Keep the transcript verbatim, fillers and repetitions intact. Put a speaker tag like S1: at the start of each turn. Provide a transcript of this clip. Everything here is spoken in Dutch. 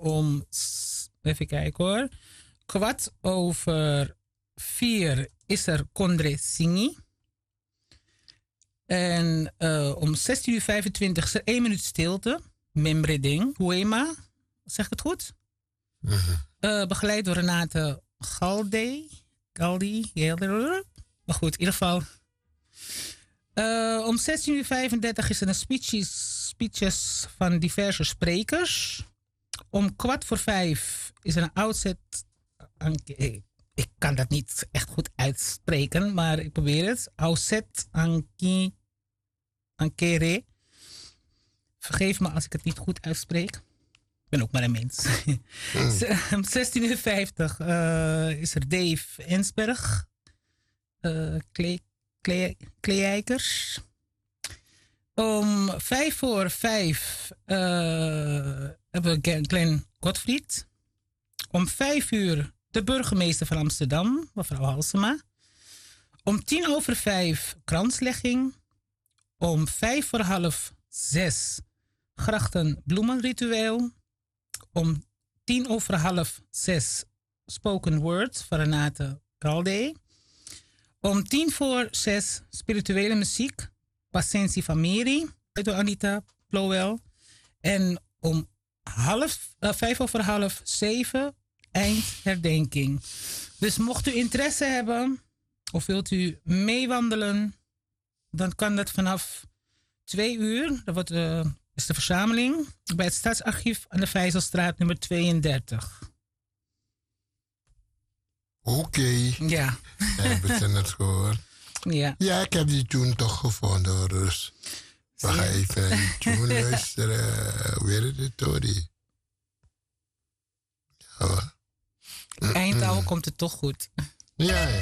S1: om, even kijken hoor, kwart over vier is er Kondre Singi. En uh, om zestien uur vijfentwintig is er één minuut stilte. Membreding, Poema, zeg ik het goed?
S2: Mm-hmm.
S1: Uh, begeleid door Renate Galde. Galdi, maar goed, in ieder geval. Uh, om zestien uur vijfendertig is er een speeches, speeches van diverse sprekers. Om kwart voor vijf is er een outset. Ik kan dat niet echt goed uitspreken, maar ik probeer het. Outset Anki Ankere. Vergeef me als ik het niet goed uitspreek. Ik ben ook maar een mens. Om zestien uur vijftig uh, is er Dave Ensberg. Uh, Klee, Klee, Kleeijkers. Om vijf voor vijf uh, hebben we Glenn Gottfried. Om vijf uur de burgemeester van Amsterdam, mevrouw Halsema. Om tien over vijf kranslegging. Om vijf voor half zes grachten bloemenritueel. Om tien over half zes spoken word van Renate Galde. Om tien voor zes spirituele muziek. Pacentie van Mary door Anita Plowel. En om half, uh, vijf over half zeven eindherdenking. Dus mocht u interesse hebben of wilt u meewandelen, dan kan dat vanaf twee uur. Dat wordt, uh, is de verzameling bij het Stadsarchief aan de Vijzelstraat nummer tweeëndertig.
S2: Oké. Okay.
S1: Ja.
S2: Hebben ze het gehoord?
S1: Ja.
S2: Ja, ik heb die tune toch gevonden hoor. Dus we gaan even naar die tune luisteren. Weer is het, Tori? Ja hoor.
S1: Eindhouden komt het toch goed.
S2: Ja, ja.